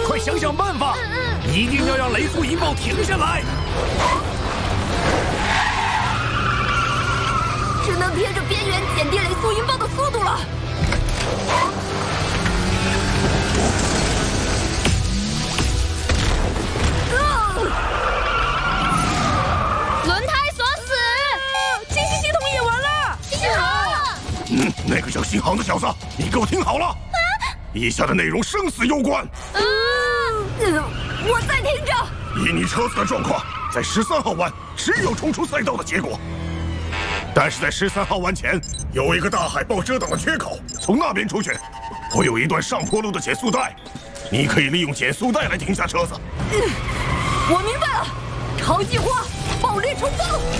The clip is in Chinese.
快想想办法，一定要让雷速引爆停下来。 只能贴着边缘减低雷速引爆的速度了。 轮胎锁死， 信息系统也完了。 信号。 那个叫信航的小子，你给我听好了，以下的内容生死攸关。 我在听着。 以你车子的状况，在13号弯只有冲出赛道的结果。但是在13号弯前有一个大海豹遮挡的缺口，从那边出去，会有一段上坡路的减速带，你可以利用减速带来停下车子。 我明白了，超计划，爆裂冲锋。